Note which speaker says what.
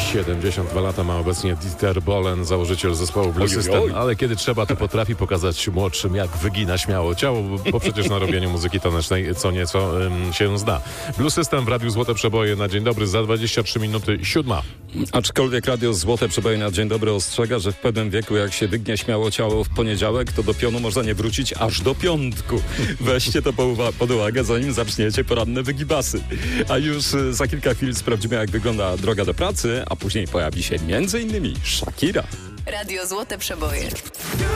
Speaker 1: 72 lata ma obecnie Dieter Bohlen, założyciel zespołu Blue System, ale kiedy trzeba, to potrafi pokazać młodszym, jak wygina śmiało ciało, bo przecież na robieniu muzyki tanecznej co nieco się zna. Blue System w Radiu Złote Przeboje na dzień dobry za 23 minuty 7.
Speaker 2: Aczkolwiek Radio Złote Przeboje na dzień dobry ostrzega, że w pewnym wieku, jak się wygnie śmiało ciało w poniedziałek, to do pionu można nie wrócić aż do piątku. Weźcie to pod uwagę, zanim zaczniecie poranne wygibasy. A już za kilka chwil sprawdzimy, jak wygląda droga do pracy, a później pojawi się m.in. Shakira.
Speaker 3: Radio Złote Przeboje.